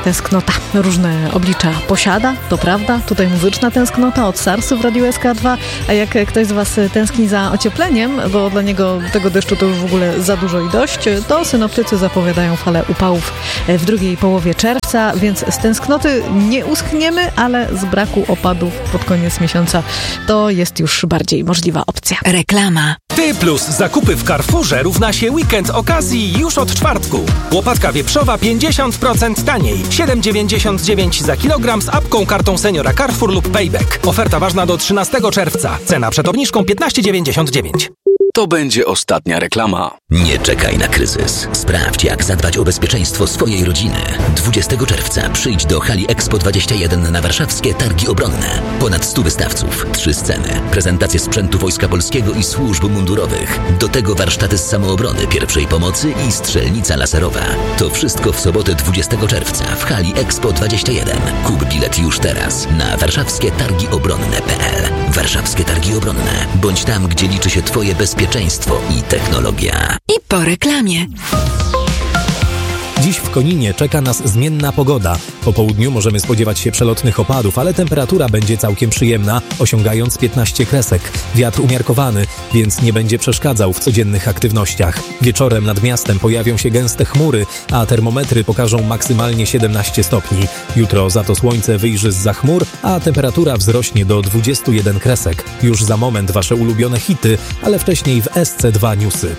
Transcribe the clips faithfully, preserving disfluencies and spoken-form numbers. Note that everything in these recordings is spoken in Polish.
Tęsknota różne oblicza posiada, to prawda. Tutaj muzyczna tęsknota od Sarsu w Radiu S K dwa, a jak ktoś z Was tęskni za ociepleniem, bo dla niego tego deszczu to już w ogóle za dużo i dość, to synoptycy zapowiadają falę upałów w drugiej połowie czerwca, więc z tęsknoty nie uschniemy, ale z braku opadów pod koniec miesiąca to jest już bardziej możliwa opcja. Reklama. Ty plus zakupy w Carrefourze równa się weekend okazji już od czwartku. Łopatka wieprzowa pięćdziesiąt procent taniej. siedem dziewięćdziesiąt dziewięć za kilogram z apką, kartą seniora Carrefour lub Payback. Oferta ważna do trzynastego czerwca. Cena przed obniżką piętnaście dziewięćdziesiąt dziewięć. To będzie ostatnia reklama. Nie czekaj na kryzys. Sprawdź, jak zadbać o bezpieczeństwo swojej rodziny. dwudziestego czerwca przyjdź do hali Expo dwadzieścia jeden na warszawskie Targi Obronne. Ponad stu wystawców, trzy sceny, prezentacje sprzętu Wojska Polskiego i służb mundurowych. Do tego warsztaty z samoobrony, pierwszej pomocy i strzelnica laserowa. To wszystko w sobotę dwudziestego czerwca w hali Expo dwadzieścia jeden. Kup bilet już teraz na warszawskie targi obronne kropka p l. Warszawskie Targi Obronne. Bądź tam, gdzie liczy się Twoje bezpieczeństwo i technologia. I po reklamie. Dziś w Koninie czeka nas zmienna pogoda. Po południu możemy spodziewać się przelotnych opadów, ale temperatura będzie całkiem przyjemna, osiągając piętnaście kresek. Wiatr umiarkowany, więc nie będzie przeszkadzał w codziennych aktywnościach. Wieczorem nad miastem pojawią się gęste chmury, a termometry pokażą maksymalnie siedemnaście stopni. Jutro za to słońce wyjrzy zza chmur, a temperatura wzrośnie do dwudziestu jeden kresek. Już za moment Wasze ulubione hity, ale wcześniej w S C dwa Newsy.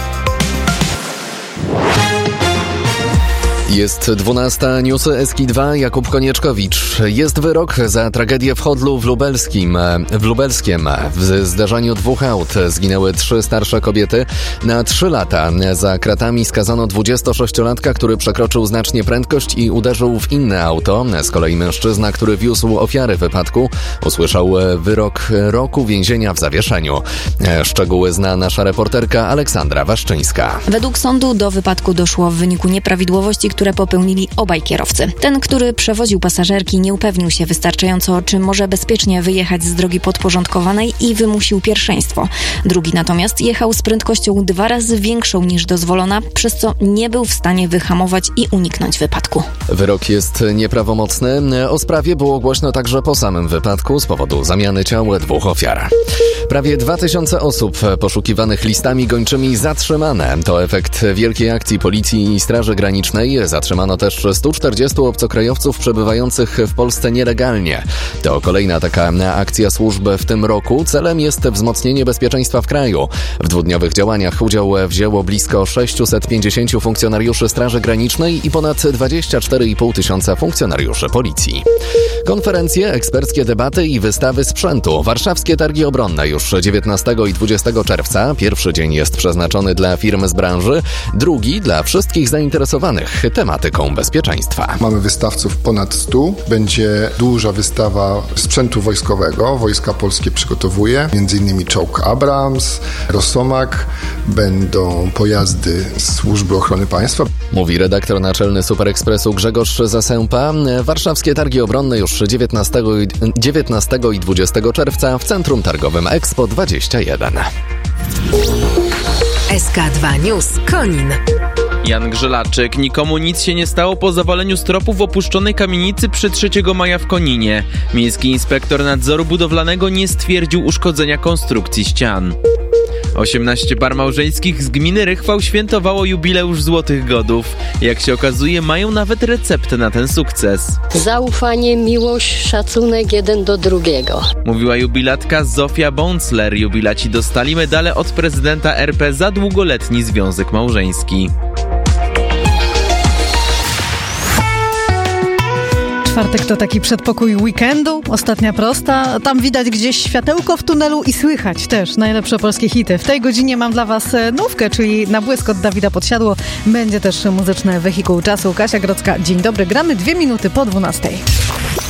Jest dwunasta, newsy S K dwa, Jakub Konieczkowicz. Jest wyrok za tragedię w Chodlu w Lubelskim. W Lubelskiem w zdarzeniu dwóch aut zginęły trzy starsze kobiety. Na trzy lata za kratami skazano dwudziestosześciolatka, który przekroczył znacznie prędkość i uderzył w inne auto. Z kolei mężczyzna, który wiózł ofiary wypadku, usłyszał wyrok roku więzienia w zawieszeniu. Szczegóły zna nasza reporterka Aleksandra Waszczyńska. Według sądu do wypadku doszło w wyniku nieprawidłowości, które popełnili obaj kierowcy. Ten, który przewoził pasażerki, nie upewnił się wystarczająco, czy może bezpiecznie wyjechać z drogi podporządkowanej i wymusił pierwszeństwo. Drugi natomiast jechał z prędkością dwa razy większą niż dozwolona, przez co nie był w stanie wyhamować i uniknąć wypadku. Wyrok jest nieprawomocny. O sprawie było głośno także po samym wypadku z powodu zamiany ciał dwóch ofiar. Prawie dwa tysiące osób poszukiwanych listami gończymi zatrzymane. To efekt wielkiej akcji Policji i Straży Granicznej. Zatrzymano też stu czterdziestu obcokrajowców przebywających w Polsce nielegalnie. To kolejna taka akcja służb w tym roku. Celem jest wzmocnienie bezpieczeństwa w kraju. W dwudniowych działaniach udział wzięło blisko sześciuset pięćdziesięciu funkcjonariuszy Straży Granicznej i ponad dwadzieścia cztery i pół tysiąca funkcjonariuszy Policji. Konferencje, eksperckie debaty i wystawy sprzętu. Warszawskie Targi Obronne już dziewiętnastego i dwudziestego czerwca. Pierwszy dzień jest przeznaczony dla firm z branży, drugi dla wszystkich zainteresowanych tematyką bezpieczeństwa. Mamy wystawców ponad stu. Będzie duża wystawa sprzętu wojskowego. Wojska Polskie przygotowuje. Między innymi czołg Abrams, Rosomak. Będą pojazdy Służby Ochrony Państwa. Mówi redaktor naczelny Super Expressu Grzegorz Zasępa. Warszawskie Targi Obronne już dziewiętnastego i dwudziestego czerwca w Centrum Targowym Expo dwadzieścia jeden. S K dwa News Konin. Jan Grzelaczyk. Nikomu nic się nie stało po zawaleniu stropu w opuszczonej kamienicy przy trzeciego maja w Koninie. Miejski inspektor nadzoru budowlanego nie stwierdził uszkodzenia konstrukcji ścian. osiemnaście par małżeńskich z gminy Rychwał świętowało jubileusz Złotych Godów. Jak się okazuje, mają nawet receptę na ten sukces. Zaufanie, miłość, szacunek jeden do drugiego. Mówiła jubilatka Zofia Bącler. Jubilaci dostali medale od prezydenta R P za długoletni związek małżeński. Czwartek to taki przedpokój weekendu, ostatnia prosta. Tam widać gdzieś światełko w tunelu i słychać też najlepsze polskie hity. W tej godzinie mam dla Was nówkę, czyli Na błysk od Dawida Podsiadło. Będzie też muzyczne wehikuł czasu. Kasia Grodzka, dzień dobry. Gramy dwie minuty po dwunastej.